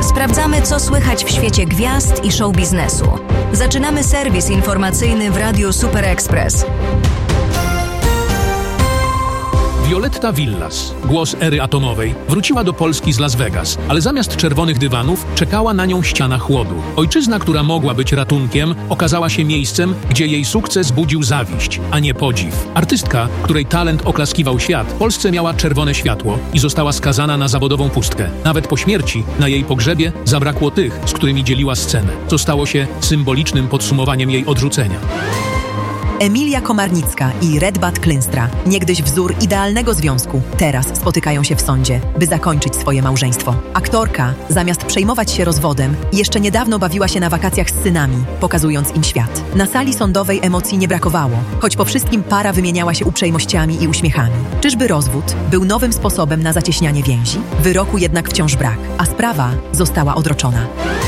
Sprawdzamy, co słychać w świecie gwiazd i show biznesu. Zaczynamy serwis informacyjny w Radiu Super Express. Violetta Villas, głos ery atomowej, wróciła do Polski z Las Vegas, ale zamiast czerwonych dywanów czekała na nią ściana chłodu. Ojczyzna, która mogła być ratunkiem, okazała się miejscem, gdzie jej sukces budził zawiść, a nie podziw. Artystka, której talent oklaskiwał świat, w Polsce miała czerwone światło i została skazana na zawodową pustkę. Nawet po śmierci, na jej pogrzebie, zabrakło tych, z którymi dzieliła scenę, co stało się symbolicznym podsumowaniem jej odrzucenia. Emilia Komarnicka i Redbat Klynstra, niegdyś wzór idealnego związku, teraz spotykają się w sądzie, by zakończyć swoje małżeństwo. Aktorka, zamiast przejmować się rozwodem, jeszcze niedawno bawiła się na wakacjach z synami, pokazując im świat. Na sali sądowej emocji nie brakowało, choć po wszystkim para wymieniała się uprzejmościami i uśmiechami. Czyżby rozwód był nowym sposobem na zacieśnianie więzi? Wyroku jednak wciąż brak, a sprawa została odroczona.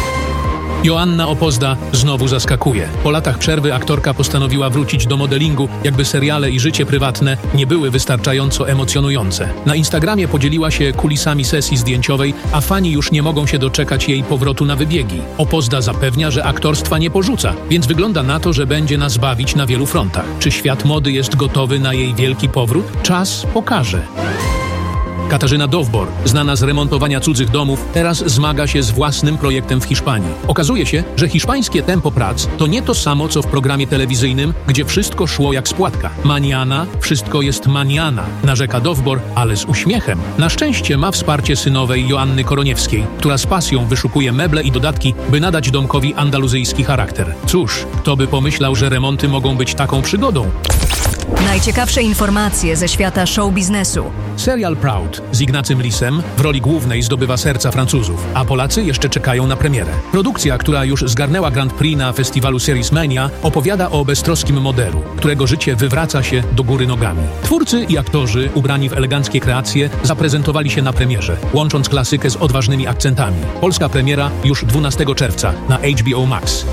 Joanna Opozda znowu zaskakuje. Po latach przerwy aktorka postanowiła wrócić do modelingu, jakby seriale i życie prywatne nie były wystarczająco emocjonujące. Na Instagramie podzieliła się kulisami sesji zdjęciowej, a fani już nie mogą się doczekać jej powrotu na wybiegi. Opozda zapewnia, że aktorstwa nie porzuca, więc wygląda na to, że będzie nas bawić na wielu frontach. Czy świat mody jest gotowy na jej wielki powrót? Czas pokaże. Katarzyna Dowbor, znana z remontowania cudzych domów, teraz zmaga się z własnym projektem w Hiszpanii. Okazuje się, że hiszpańskie tempo prac to nie to samo, co w programie telewizyjnym, gdzie wszystko szło jak z płatka. Maniana, wszystko jest maniana, narzeka Dowbor, ale z uśmiechem. Na szczęście ma wsparcie synowej Joanny Koroniewskiej, która z pasją wyszukuje meble i dodatki, by nadać domkowi andaluzyjski charakter. Cóż, kto by pomyślał, że remonty mogą być taką przygodą? Najciekawsze informacje ze świata show biznesu. Serial Proud z Ignacym Lisem w roli głównej zdobywa serca Francuzów, a Polacy jeszcze czekają na premierę. Produkcja, która już zgarnęła Grand Prix na festiwalu Series Mania, opowiada o beztroskim modelu, którego życie wywraca się do góry nogami. Twórcy i aktorzy, ubrani w eleganckie kreacje, zaprezentowali się na premierze, łącząc klasykę z odważnymi akcentami. Polska premiera już 12 czerwca na HBO Max.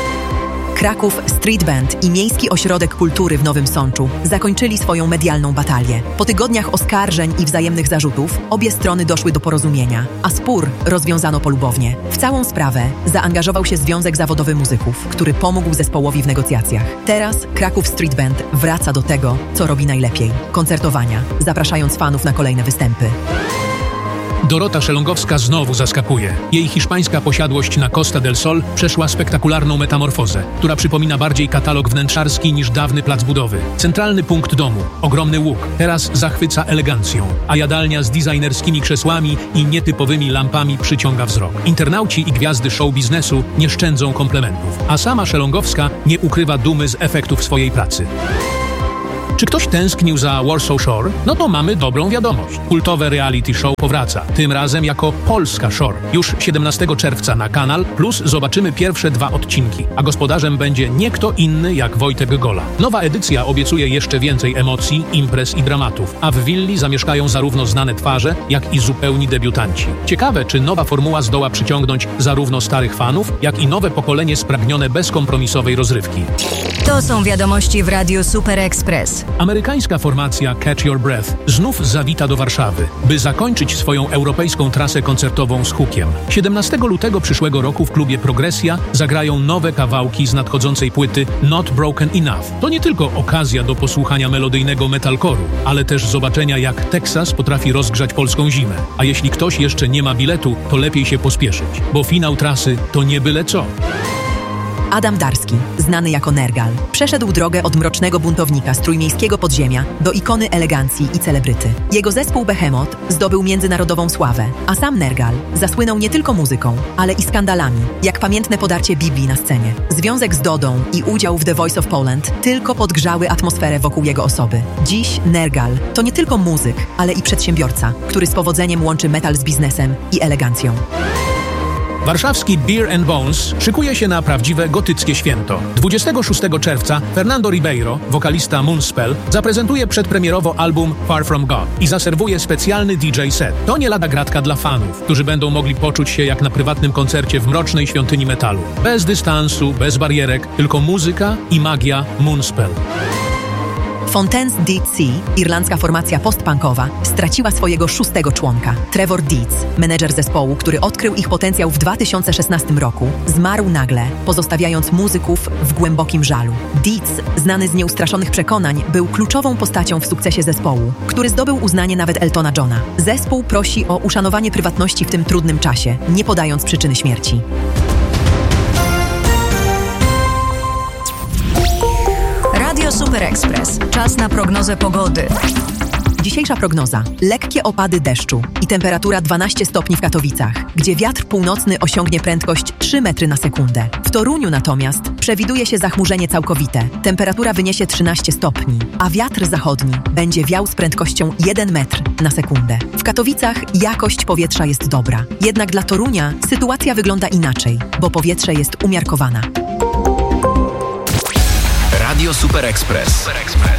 Kraków Street Band i Miejski Ośrodek Kultury w Nowym Sączu zakończyli swoją medialną batalię. Po tygodniach oskarżeń i wzajemnych zarzutów obie strony doszły do porozumienia, a spór rozwiązano polubownie. W całą sprawę zaangażował się Związek Zawodowy Muzyków, który pomógł zespołowi w negocjacjach. Teraz Kraków Street Band wraca do tego, co robi najlepiej – koncertowania, zapraszając fanów na kolejne występy. Dorota Szelongowska znowu zaskakuje. Jej hiszpańska posiadłość na Costa del Sol przeszła spektakularną metamorfozę, która przypomina bardziej katalog wnętrzarski niż dawny plac budowy. Centralny punkt domu, ogromny łuk, teraz zachwyca elegancją, a jadalnia z designerskimi krzesłami i nietypowymi lampami przyciąga wzrok. Internauci i gwiazdy show biznesu nie szczędzą komplementów, a sama Szelongowska nie ukrywa dumy z efektów swojej pracy. Czy ktoś tęsknił za Warsaw Shore? No to mamy dobrą wiadomość. Kultowe reality show powraca, tym razem jako Polska Shore. Już 17 czerwca na Kanal Plus zobaczymy pierwsze 2 odcinki, a gospodarzem będzie nie kto inny jak Wojtek Gola. Nowa edycja obiecuje jeszcze więcej emocji, imprez i dramatów, a w willi zamieszkają zarówno znane twarze, jak i zupełni debiutanci. Ciekawe, czy nowa formuła zdoła przyciągnąć zarówno starych fanów, jak i nowe pokolenie spragnione bezkompromisowej rozrywki. To są wiadomości w Radiu Super Express. Amerykańska formacja Catch Your Breath znów zawita do Warszawy, by zakończyć swoją europejską trasę koncertową z hukiem. 17 lutego przyszłego roku w klubie Progresja zagrają nowe kawałki z nadchodzącej płyty Not Broken Enough. To nie tylko okazja do posłuchania melodyjnego metalcore'u, ale też zobaczenia, jak Teksas potrafi rozgrzać polską zimę. A jeśli ktoś jeszcze nie ma biletu, to lepiej się pospieszyć, bo finał trasy to nie byle co. Adam Darski, znany jako Nergal, przeszedł drogę od mrocznego buntownika z trójmiejskiego podziemia do ikony elegancji i celebryty. Jego zespół Behemoth zdobył międzynarodową sławę, a sam Nergal zasłynął nie tylko muzyką, ale i skandalami, jak pamiętne podarcie Biblii na scenie. Związek z Dodą i udział w The Voice of Poland tylko podgrzały atmosferę wokół jego osoby. Dziś Nergal to nie tylko muzyk, ale i przedsiębiorca, który z powodzeniem łączy metal z biznesem i elegancją. Warszawski Beer and Bones szykuje się na prawdziwe gotyckie święto. 26 czerwca Fernando Ribeiro, wokalista Moonspell, zaprezentuje przedpremierowo album Far From God i zaserwuje specjalny DJ set. To nie lada gratka dla fanów, którzy będą mogli poczuć się jak na prywatnym koncercie w mrocznej świątyni metalu. Bez dystansu, bez barierek, tylko muzyka i magia Moonspell. Fontaine's D.C., irlandzka formacja postpunkowa, straciła swojego 6. członka. Trevor Deeds, menedżer zespołu, który odkrył ich potencjał w 2016 roku, zmarł nagle, pozostawiając muzyków w głębokim żalu. Deeds, znany z nieustraszonych przekonań, był kluczową postacią w sukcesie zespołu, który zdobył uznanie nawet Eltona Johna. Zespół prosi o uszanowanie prywatności w tym trudnym czasie, nie podając przyczyny śmierci. Radio Super Express. Czas na prognozę pogody. Dzisiejsza prognoza. Lekkie opady deszczu i temperatura 12 stopni w Katowicach, gdzie wiatr północny osiągnie prędkość 3 metry na sekundę. W Toruniu natomiast przewiduje się zachmurzenie całkowite. Temperatura wyniesie 13 stopni, a wiatr zachodni będzie wiał z prędkością 1 metr na sekundę. W Katowicach jakość powietrza jest dobra. Jednak dla Torunia sytuacja wygląda inaczej, bo powietrze jest umiarkowane. Radio Super Express.